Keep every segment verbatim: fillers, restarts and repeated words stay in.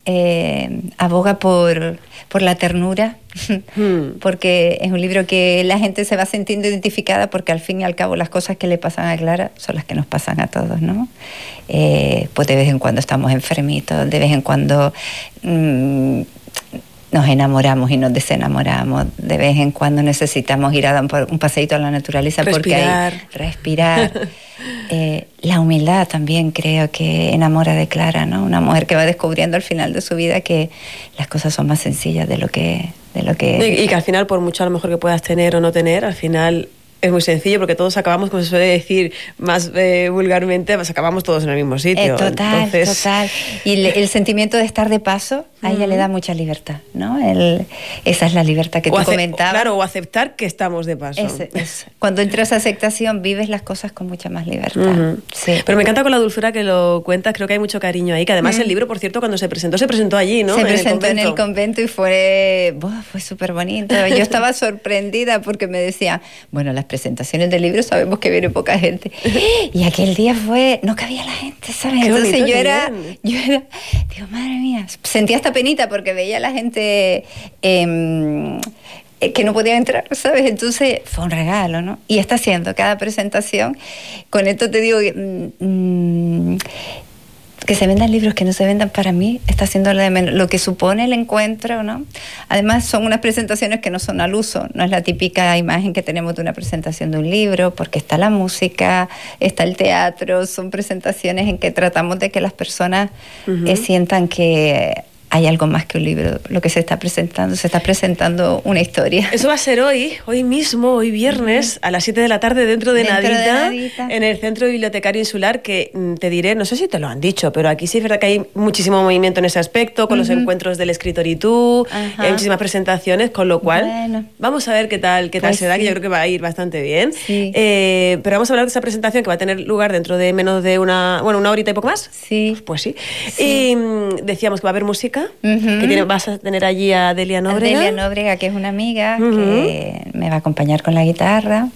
eh, aboga por, por la ternura, hmm. porque es un libro que la gente se va sintiendo identificada, porque al fin y al cabo las cosas que le pasan a Clara son las que nos pasan a todos, ¿no? Eh, pues de vez en cuando estamos enfermitos, de vez en cuando mmm, nos enamoramos y nos desenamoramos, de vez en cuando necesitamos ir a dar un, un paseíto a la naturaleza, respirar. Porque hay respirar. eh, la humildad también creo que enamora de Clara, ¿no? Una mujer que va descubriendo al final de su vida que las cosas son más sencillas de lo que... De lo que y, y que al final, por mucho a lo mejor que puedas tener o no tener, al final... Es muy sencillo porque todos acabamos, como se suele decir más eh, vulgarmente, pues acabamos todos en el mismo sitio. Eh, total, Entonces... total. Y el, el sentimiento de estar de paso, a ella uh-huh. le da mucha libertad, ¿no? El, esa es la libertad que o tú ace- comentabas. Claro, o aceptar que estamos de paso. Es, es. Cuando entras a aceptación, vives las cosas con mucha más libertad. Uh-huh. Sí. Pero me encanta con la dulzura que lo cuentas, creo que hay mucho cariño ahí, que además uh-huh. el libro, por cierto, cuando se presentó, se presentó allí, ¿no? Se en presentó el en el convento y fue, oh, fue súper bonito. Yo estaba sorprendida porque me decía, bueno, las presentaciones del libro sabemos que viene poca gente. Y aquel día fue, no cabía la gente, ¿sabes? Qué Entonces bonito, yo era, bien. yo era, digo, madre mía, sentía hasta penita porque veía a la gente eh, que no podía entrar, ¿sabes? Entonces fue un regalo, ¿no? Y está haciendo cada presentación. Con esto te digo que... Mmm, que se vendan libros que no se vendan, para mí está haciendo lo de menos, lo que supone el encuentro, ¿no? Además son unas presentaciones que no son al uso, no es la típica imagen que tenemos de una presentación de un libro, porque está la música, está el teatro, son presentaciones en que tratamos de que las personas uh-huh. eh, sientan que hay algo más que un libro, lo que se está presentando, se está presentando una historia. Eso va a ser hoy, hoy mismo, hoy viernes, uh-huh. a las siete de la tarde, dentro de, dentro Nadita, de Nadita, en el Centro Bibliotecario Insular, que te diré, no sé si te lo han dicho, pero aquí sí es verdad que hay muchísimo movimiento en ese aspecto, con uh-huh. los encuentros del escritor y tú, uh-huh. hay muchísimas presentaciones, con lo cual bueno. vamos a ver qué tal, qué tal pues se da, sí. que yo creo que va a ir bastante bien. Sí. Eh, pero vamos a hablar de esa presentación que va a tener lugar dentro de menos de una, bueno, una horita y poco más. Sí. Pues sí. sí. Y um, decíamos que va a haber música. Uh-huh. Que tiene, vas a tener allí a Delia Nóbrega. Delia Nóbrega, que es una amiga uh-huh. que me va a acompañar con la guitarra.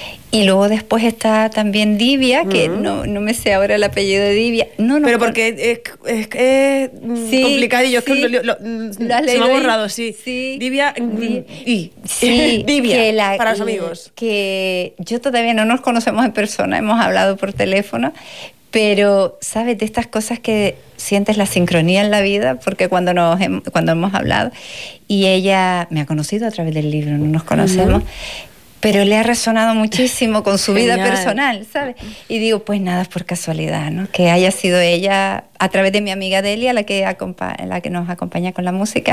Y luego después está también Divia, que uh-huh. no, no me sé ahora el apellido de Divia. No, no, pero porque es, es, es sí, complicadillo, sí. es que lo, lo, lo, se me ha borrado, sí. sí. Divia, Di- y sí, Divia, que la, para los amigos. Que yo todavía no nos conocemos en persona, hemos hablado por teléfono, pero, ¿sabes? De estas cosas que sientes la sincronía en la vida, porque cuando, nos, cuando hemos hablado, y ella me ha conocido a través del libro, no nos conocemos, uh-huh. pero le ha resonado muchísimo con su vida personal, ¿sabes? Y digo, pues nada, es por casualidad, ¿no? Que haya sido ella, a través de mi amiga Delia, la que, acompa- la que nos acompaña con la música,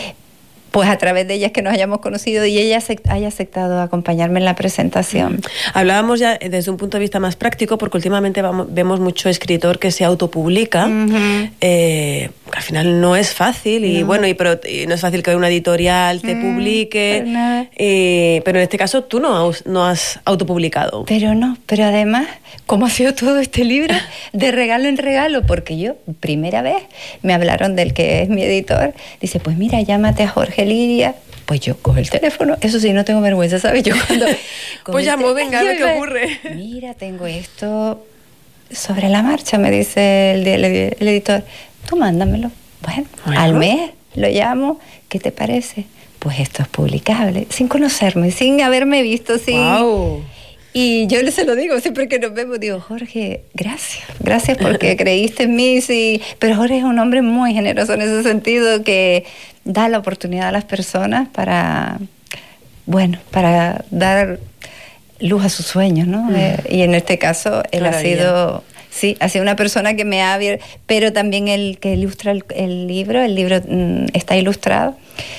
pues a través de ella es que nos hayamos conocido y ella haya aceptado acompañarme en la presentación. Mm. Hablábamos ya desde un punto de vista más práctico, porque últimamente vamos, vemos mucho escritor que se autopublica, uh-huh. eh, que al final no es fácil, y no. bueno, y, pero, y no es fácil que una editorial te mm, publique, pero, eh, pero en este caso tú no has, no has autopublicado. Pero no, pero además, ¿cómo ha sido todo este libro? De regalo en regalo, porque yo, primera vez, me hablaron del que es mi editor, dice, pues mira, llámate a Jorge Lidia. Pues yo cojo el teléfono, eso sí, no tengo vergüenza, ¿sabes? Yo cuando... pues llamo, venga, a ver qué ocurre. Mira, tengo esto sobre la marcha, me dice el, el, el editor. Tú mándamelo. Bueno, bueno, al mes lo llamo, ¿qué te parece? Pues esto es publicable, sin conocerme, sin haberme visto, sin... Wow. Y yo se lo digo siempre que nos vemos, digo, Jorge, gracias, gracias porque creíste en mí, sí. Pero Jorge es un hombre muy generoso en ese sentido, que da la oportunidad a las personas para, bueno, para dar luz a sus sueños, ¿no? Mm. Eh, y en este caso, él Maravilla. ha sido... Sí, ha sido una persona que me ha abierto, pero también el que ilustra el, el libro, el libro mm, está ilustrado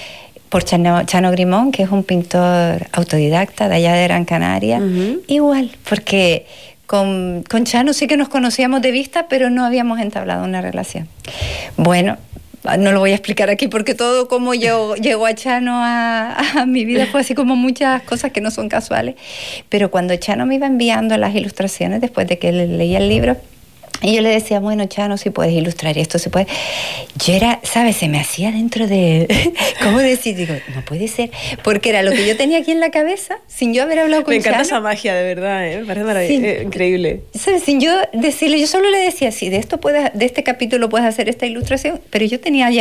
por Chano, Chano Grimón, que es un pintor autodidacta de allá de Gran Canaria. Uh-huh. Igual, porque con, con Chano sí que nos conocíamos de vista, pero no habíamos entablado una relación. Bueno, no lo voy a explicar aquí porque todo como yo llegó a Chano a, a mi vida fue así como muchas cosas que no son casuales. Pero cuando Chano me iba enviando las ilustraciones, después de que leía el libro, y yo le decía, bueno, Chano, si puedes ilustrar esto, si puedes. Yo era, ¿sabes? Se me hacía dentro de... ¿Cómo decir? Digo, no puede ser. Porque era lo que yo tenía aquí en la cabeza, sin yo haber hablado con Chano. Me encanta esa magia, de verdad, ¿eh? Me parece maravilloso, eh, increíble. ¿Sabes? Sin yo decirle, yo solo le decía, sí, de esto puedes, de este capítulo puedes hacer esta ilustración, pero yo tenía ya